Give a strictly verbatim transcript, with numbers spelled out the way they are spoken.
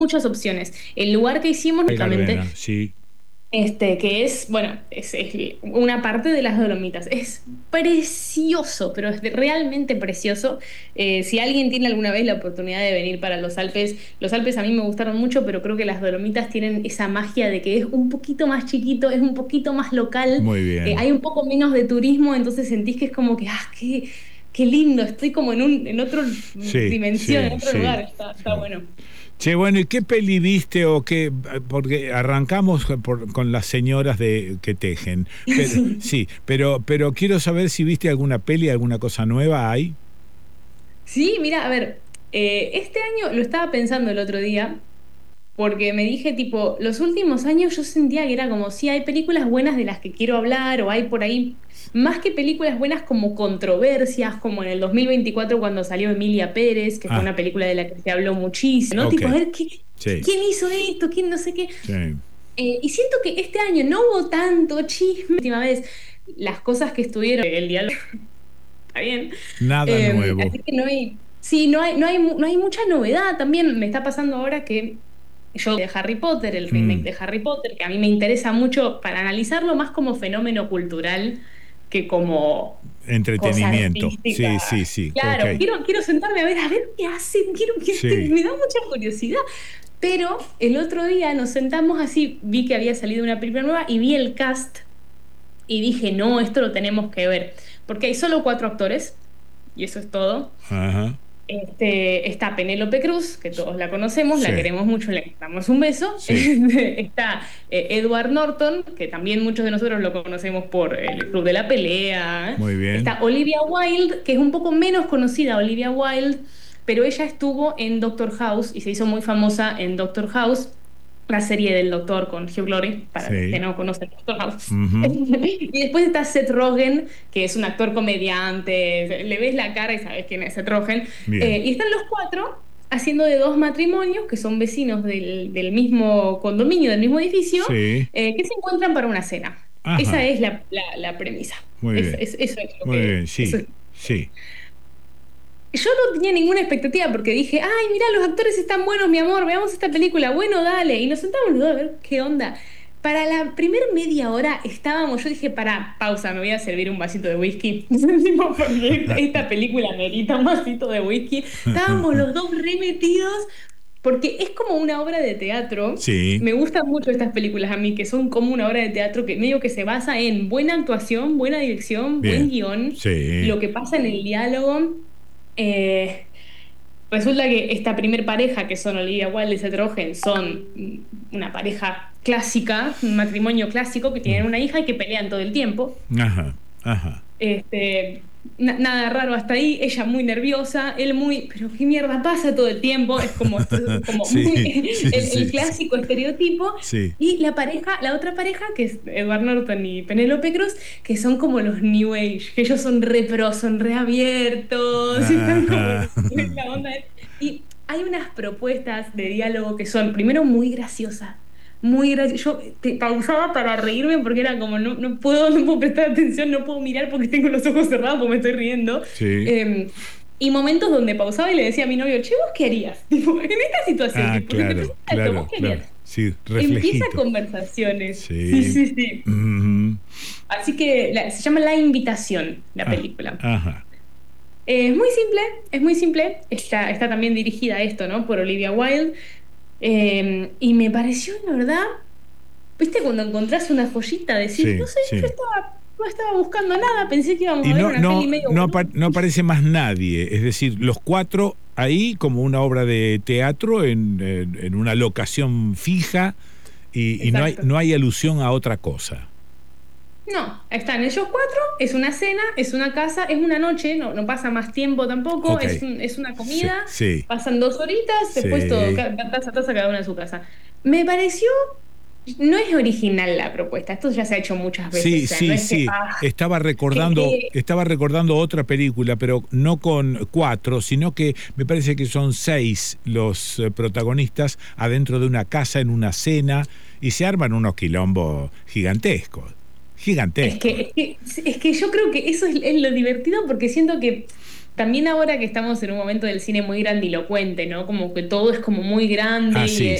muchas opciones. El lugar que hicimos, Ay, únicamente, Galvena, sí. este, que es, bueno, es, es una parte de las Dolomitas. Es precioso, pero es de- realmente precioso. Eh, si alguien tiene alguna vez la oportunidad de venir para los Alpes, los Alpes a mí me gustaron mucho, pero creo que las Dolomitas tienen esa magia de que es un poquito más chiquito, es un poquito más local, Muy eh, bien. hay un poco menos de turismo, entonces sentís que es como que, ah, qué, qué lindo, estoy como en un, en otra Sí, dimensión, en sí, otro lugar, sí, está, está sí. bueno. Che, bueno, ¿y qué peli viste o qué? Porque arrancamos por- con las señoras de que tejen. Pero, sí, pero, pero quiero saber si viste alguna peli, alguna cosa nueva hay. Sí, mira, a ver, eh, este año lo estaba pensando el otro día, porque me dije, tipo, los últimos años yo sentía que era como si hay películas buenas de las que quiero hablar, o hay por ahí, más que películas buenas como controversias, como en el dos mil veinticuatro cuando salió Emilia Pérez, que fue Ah, una película de la que se habló muchísimo, ¿no? ok. Tipo, a ver, ¿qué, Sí, quién hizo esto? ¿Quién no sé qué? sí. Eh, y siento que este año no hubo tanto chisme, la última vez, las cosas que estuvieron, el diálogo está bien. Nada Eh, nuevo. así que no hay, sí, no hay, no hay, mu- no hay mucha novedad. También me está pasando ahora que yo de Harry Potter, el remake Mm, de Harry Potter, que a mí me interesa mucho para analizarlo más como fenómeno cultural que como cosa entretenimiento. artística. Sí, sí, sí. Ok. Claro, quiero, quiero sentarme a ver, a ver qué hacen, quiero que que- Sí. me da mucha curiosidad. Pero el otro día nos sentamos así, vi que había salido una película nueva y vi el cast y dije, no, esto lo tenemos que ver, porque hay solo cuatro actores y eso es todo. Ajá. Este, está Penélope Cruz, que todos la conocemos, la Sí, queremos mucho, le damos un beso. sí. Está eh, Edward Norton, que también muchos de nosotros lo conocemos por el Club de la Pelea. Muy bien. Está Olivia Wilde, que es un poco menos conocida, Olivia Wilde, pero ella estuvo en Doctor House y se hizo muy famosa en Doctor House, la serie del Doctor con Hugh Laurie, para los que Sí. no conocen Doctor House. Ujú. Y después está Seth Rogen, que es un actor comediante, le ves la cara y sabes quién es Seth Rogen. Bien. Eh, y están los cuatro haciendo de dos matrimonios que son vecinos del, del mismo condominio, del mismo edificio, Sí. eh, que se encuentran para una cena. Esa Ajá. es la, la- la premisa. Muy Es, bien. es- eso es lo Muy que... bien. eso Sí. es- Sí. Yo no tenía ninguna expectativa porque dije, ay, mira, los actores están buenos, mi amor, veamos esta película, bueno, dale. Y nos sentamos los dos a ver qué onda. Para la primera media hora estábamos, yo dije, para, pausa, me voy a servir un vasito de whisky. Tipo, porque esta, esta película merita un vasito de whisky. Estábamos los dos remetidos porque es como una obra de teatro. Sí. Me gustan mucho estas películas a mí, que son como una obra de teatro que medio que se basa en buena actuación, buena dirección, buen Bien. guión, Sí. lo que pasa en el diálogo. Eh, Resulta que esta primer pareja, que son Olivia Wilde y Seth Rogen, son mm, una pareja clásica, un matrimonio clásico, que tienen Mm. una hija y que pelean todo el tiempo. Ajá. Ajá. Este, na- nada raro hasta ahí, ella muy nerviosa, él muy, pero qué mierda pasa todo el tiempo, es como, esto es como Sí, muy sí, el, sí, el sí. clásico estereotipo. Sí. Y la pareja, la otra pareja, que es Edward Norton y Penélope Cruz, que son como los New Age, que ellos son re pro, son re abiertos, y están como Ajá. en la onda. Y hay unas propuestas de diálogo que son, primero, muy graciosas. Muy gracioso. Yo te pausaba para reírme porque era como, no, no puedo, no puedo prestar atención, no puedo mirar porque tengo los ojos cerrados porque me estoy riendo. Sí. Eh, y momentos donde pausaba y le decía a mi novio, che, ¿vos qué harías? Tipo, en esta situación, Ah, tipo, se te claro, presenta esto, ¿vos claro, qué claro. harías? Sí, Empieza reflejito. conversaciones. Sí, Sí. sí, sí. Ujú. Así que la- se llama La Invitación, la Ah, película. ajá. Eh, es muy simple, es muy simple. Está, está también dirigida a esto, ¿no? Por Olivia Wilde. Eh, y me pareció, la verdad. ¿Viste cuando encontrás una joyita? Decís, no Sí, sé, yo sí. estaba, no estaba buscando nada, pensé que íbamos Y a ver no, una peli no, medio no, apa- boluda. no aparece más nadie. Es decir, los cuatro ahí como una obra de teatro en, en- en una locación fija y, y no hay, Exacto. no hay alusión a otra cosa. No, están ellos cuatro, es una cena, es una casa, es una noche, no, no pasa más tiempo tampoco, Ok. es, un- es una Sí, comida, sí, pasan dos horitas, después todo, sí. ca- taza a taza cada uno en su casa. Me pareció, no es original la propuesta, esto ya se ha hecho muchas veces, Sí, o sea, no sí, es que, sí. ah, Estaba que, recordando, que- estaba recordando otra película, pero no con cuatro, sino que me parece que son seis los eh, protagonistas adentro de una casa en una cena y se arman unos quilombos gigantescos, Es gigantescos. que, es que, es que yo creo que eso es, es lo divertido porque siento que también ahora que estamos en un momento del cine muy grandilocuente, ¿no? Como que todo es como muy grande Ah, y sí,